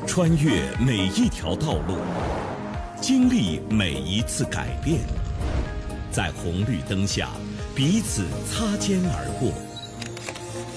穿越每一条道路，经历每一次改变，在红绿灯下彼此擦肩而过，